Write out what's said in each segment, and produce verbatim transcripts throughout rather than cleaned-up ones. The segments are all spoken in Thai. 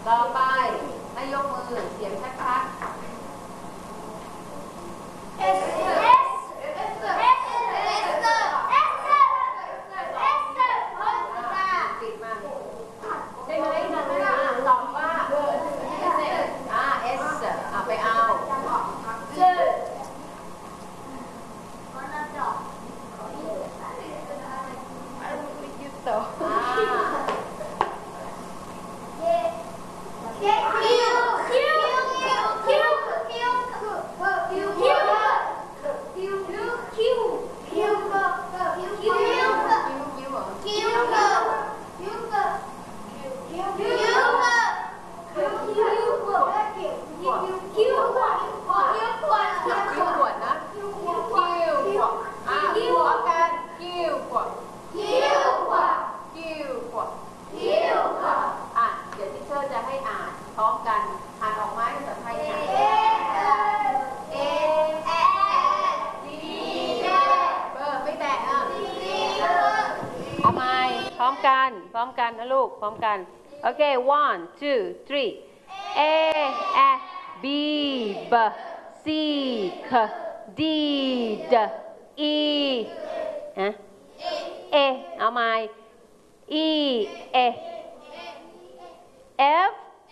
ต่อไปให้ยกมือเสียงชัดๆ S S Sติดมากได้ไหมตอบว่าอ่า S อ่าไปเอาพร้อมกันพร้อมกันนะลูกพร้อมกันโอเค one two three A F B B C K D D E ฮะ A เอาใหม่ E A F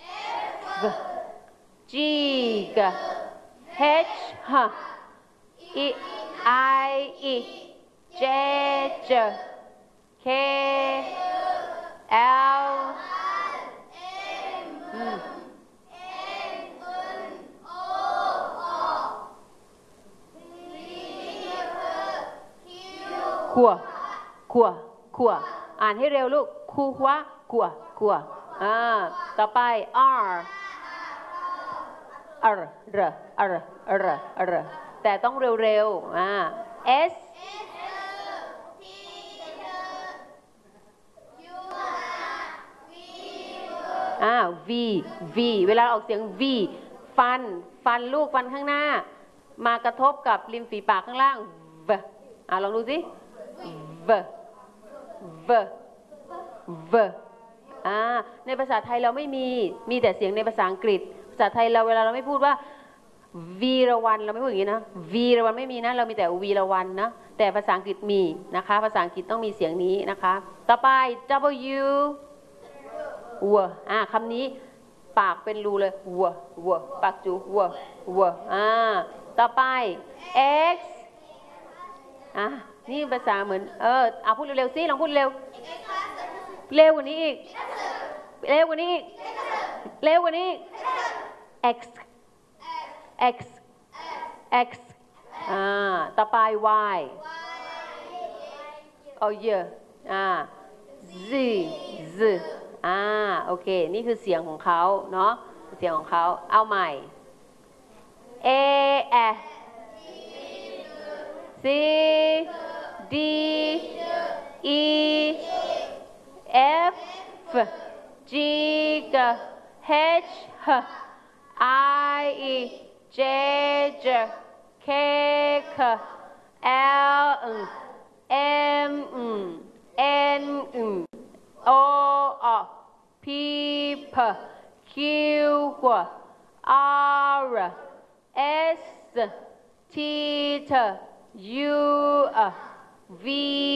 G G H H E I E J J K L Mขัวขัวขัวอ่านให้เร็วลูกคูหัวขัวขัวอ่าต่อไป R R R R R R แต่ต้องเร็วๆอ่า Sอ่า V V เวลาออกเสียง V ฟันฟันลูกฟันข้างหน้ามากระทบกับริมฝีปากข้างล่าง V อ่าลองดูสิ V V V อ่าในภาษาไทยเราไม่มีมีแต่เสียงในภาษาอังกฤษภาษาไทยเราเวลาเราไม่พูดว่าวีรวันเราไม่พูดอย่างนี้นะวีรวันไม่มีนะเรามีแต่วีรวันนะแต่ภาษาอังกฤษมีนะคะภาษาอังกฤษต้องมีเสียงนี้นะคะต่อไป Wวัวอ่าคำนี้ปากเป็นรูเลยวัววัวปากจูวัววัวอ่าต่อไป X อ่านี่ภาษาเหมือนเออเอาพูดเร็วๆสิลองพูดเร็วเร็วกว่านี้อีกเร็วกว่านี้อีกเร็วกว่านี้ X X X อ่าต่อไป Y เอาเยอะอ่า Z Z อ่าโอเคนี่คือเสียงของเขาเนาะเสียงของเขาเอาใหม่ A F C D E F G H I E J J K K L M N O O P P Q R S T T U V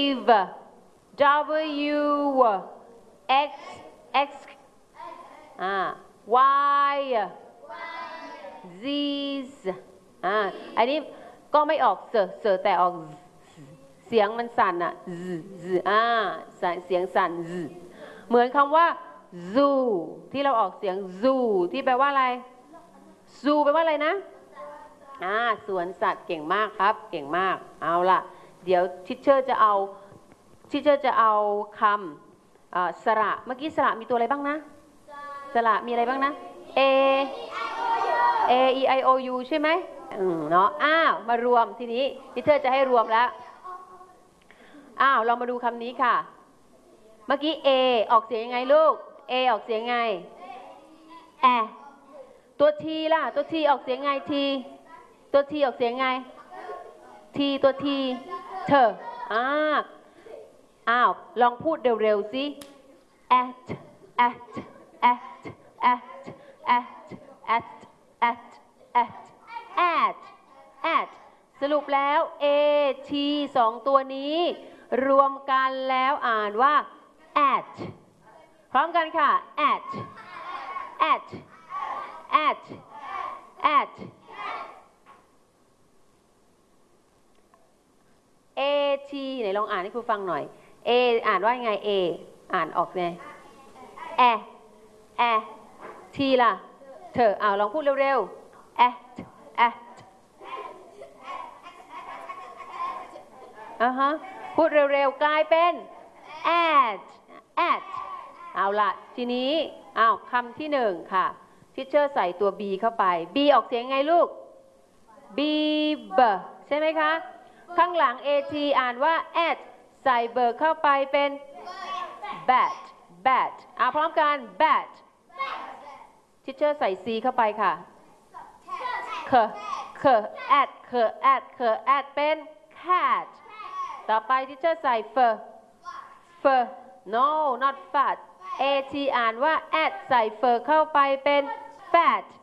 W X X อ่า Y Z อ่าอันนี้ก็ไม่ออกเสอเสอแต่ออกเสียงมันสั่นอ่ะ Z Z อ่าเสียงสั่น Z เหมือนคำว่า zoo ที่เราออกเสียง zoo ที่แปลว่าอะไร zoo แปลว่าอะไรนะอ่าสวนสัตว์เก่งมากครับเก่งมากเอาล่ะเดี๋ยวทิชเชอร์จะเอาทิชเชอร์จะเอาคำสระเมื่อกี้สระมีตัวอะไรบ้างนะสระมีอะไรบ้างนะ A A E I O U ใช่ไหมอืมเนาะอ้าวมารวมทีนี้ทิชเชอร์จะให้รวมแล้วอ้าวเรามาดูคำนี้ค่ะเมื่อกี้ A ออกเสียงยังไงลูก A ออกเสียงไงแอตัว T ล่ะตัว T ออกเสียงไง T ตัว T ออกเสียงไง T ตัว T เธออ้าอ้าวลองพูดเร็วๆสิ at at at at at at at at at at สรุปแล้ว a t สองตัวนี้ รวมกันแล้วอ่านว่า at พร้อมกันค่ะ at at at at at ไหนลองอ่านให้ครูฟังหน่อย a อ่านว่ายังไง a อ่านออกไง แอแอ t ล่ะเธอเอาลองพูดเร็วๆ at at อ่าฮะพูดเร็วๆกลายเป็น at at เอาล่ะทีนี้เอาคำที่หนึ่งค่ะทิเชอร์ใส่ตัว b เข้าไป b ออกเสียงไงลูก b b ใช่ไหมคะข้างหลัง at อ่านว่า at ใส่เบอร์เข้าไปเป็น bat bat อ่าพร้อมกัน bat ทิเชอร์ใส่ c เข้าไปค่ะเคเค at เค at เค at เป็น cat ต่อไปทิเชอร์ใส่ f f no not fat at อ่านว่า at ใส่ f เข้าไปเป็น fat